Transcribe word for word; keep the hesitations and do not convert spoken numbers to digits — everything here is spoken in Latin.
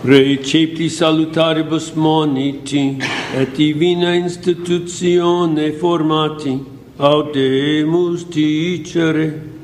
Recepti salutaribus moniti, et divina institutione formati, audemus dicere.